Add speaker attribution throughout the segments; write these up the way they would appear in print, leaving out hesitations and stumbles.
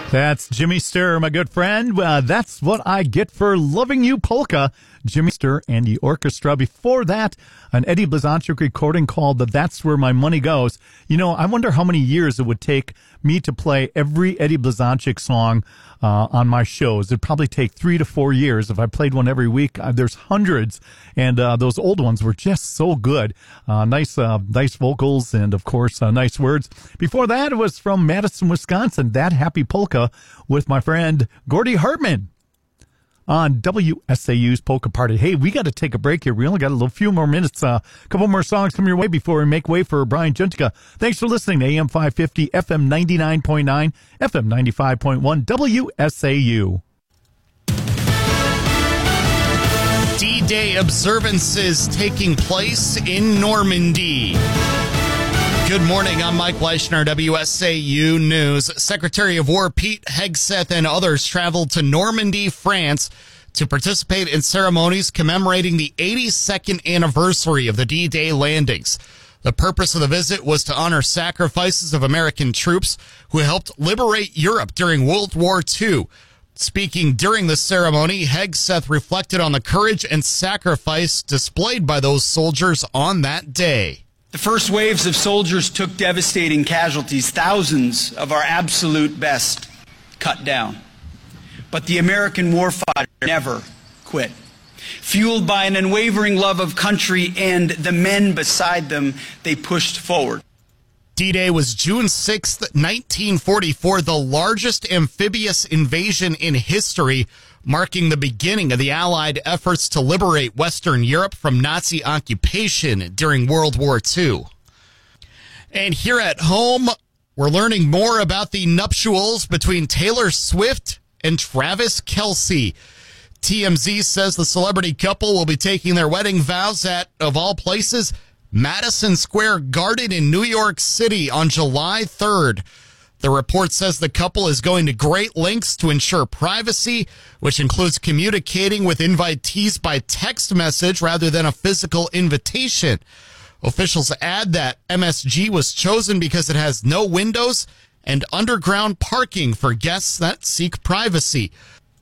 Speaker 1: That's Jimmy Sturr, my good friend. That's what I get for loving you, polka. Jimmy Sturr and the orchestra. Before that, an Eddie Blazonczyk recording called the That's Where My Money Goes. You know, I wonder how many years it would take me to play every Eddie Blazonczyk song on my shows. It'd probably take 3 to 4 years if I played one every week. There's hundreds, and those old ones were just so good. Nice vocals, and of course, nice words. Before that, it was from Madison, Wisconsin, That Happy Polka with my friend Gordy Hartman on WSAU's Polka Party. Hey, we got to take a break here. We only got a few more minutes. A couple more songs come your way before we make way for Brian Juntica. Thanks for listening to AM 550, FM 99.9, FM 95.1, WSAU.
Speaker 2: D-Day observances taking place in Normandy. Good morning, I'm Mike Leishner, WSAU News. Secretary of War Pete Hegseth and others traveled to Normandy, France to participate in ceremonies commemorating the 82nd anniversary of the D-Day landings. The purpose of the visit was to honor sacrifices of American troops who helped liberate Europe during World War II. Speaking during the ceremony, Hegseth reflected on the courage and sacrifice displayed by those soldiers on that day.
Speaker 3: The first waves of soldiers took devastating casualties, thousands of our absolute best cut down. But the American warfighter never quit. Fueled by an unwavering love of country and the men beside them, they pushed forward.
Speaker 2: D-Day was June 6, 1944, the largest amphibious invasion in history, marking the beginning of the Allied efforts to liberate Western Europe from Nazi occupation during World War II. And here at home, we're learning more about the nuptials between Taylor Swift and Travis Kelce. TMZ says the celebrity couple will be taking their wedding vows at, of all places, Madison Square Garden in New York City on July 3rd. The report says the couple is going to great lengths to ensure privacy, which includes communicating with invitees by text message rather than a physical invitation. Officials add that MSG was chosen because it has no windows and underground parking for guests that seek privacy.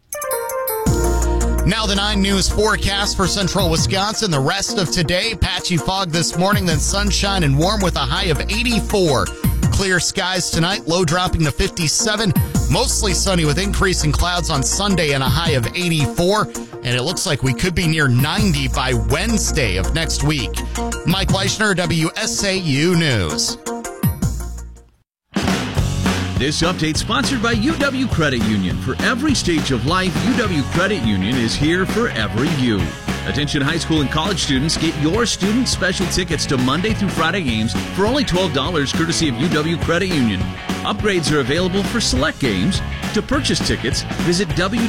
Speaker 2: Now the 9 News forecast for central Wisconsin. The rest of today, patchy fog this morning, then sunshine and warm with a high of 84. Clear skies tonight, low dropping to 57. Mostly sunny with increasing clouds on Sunday and a high of 84. And it looks like we could be near 90 by Wednesday of next week. Mike Leishner, WSAU News.
Speaker 4: This update sponsored by UW Credit Union. For every stage of life, UW Credit Union is here for every you. Attention high school and college students, get your student special tickets to Monday through Friday games for only $12 courtesy of UW Credit Union. Upgrades are available for select games. To purchase tickets, visit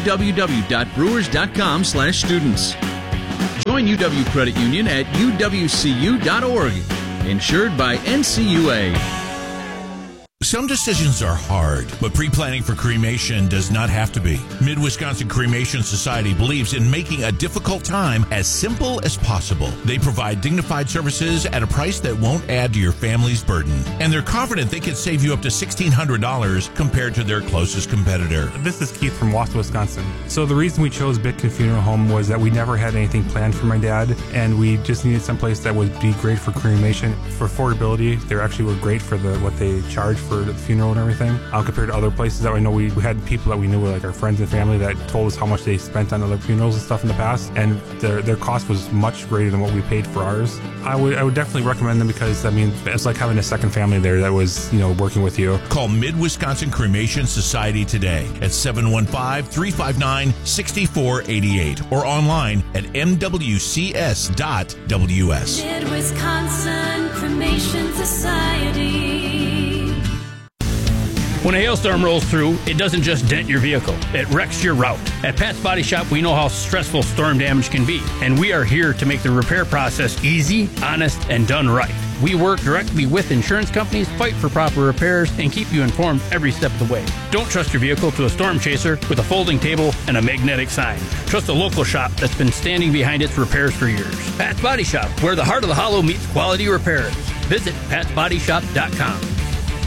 Speaker 4: www.brewers.com/students. Join UW Credit Union at uwcu.org. Insured by NCUA.
Speaker 5: Some decisions are hard, but pre-planning for cremation does not have to be. Mid-Wisconsin Cremation Society believes in making a difficult time as simple as possible. They provide dignified services at a price that won't add to your family's burden. And they're confident they can save you up to $1,600 compared to their closest competitor.
Speaker 6: This is Keith from Wausau, Wisconsin. So the reason we chose Bitkin Funeral Home was that we never had anything planned for my dad, and we just needed someplace that would be great for cremation. For affordability, they actually were great for what they charge for the funeral and everything. Compared to other places that I know, we had people that we knew, like our friends and family, that told us how much they spent on other funerals and stuff in the past, and their cost was much greater than what we paid for ours. I would definitely recommend them because, I mean, it's like having a second family there that was, working with you.
Speaker 5: Call Mid-Wisconsin Cremation Society today at 715-359-6488 or online at mwcs.ws.
Speaker 7: Mid-Wisconsin Cremation Society.
Speaker 8: When a hailstorm rolls through, it doesn't just dent your vehicle, it wrecks your route. At Pat's Body Shop, we know how stressful storm damage can be, and we are here to make the repair process easy, honest, and done right. We work directly with insurance companies, fight for proper repairs, and keep you informed every step of the way. Don't trust your vehicle to a storm chaser with a folding table and a magnetic sign. Trust a local shop that's been standing behind its repairs for years. Pat's Body Shop, where the heart of the hollow meets quality repairs. Visit patsbodyshop.com.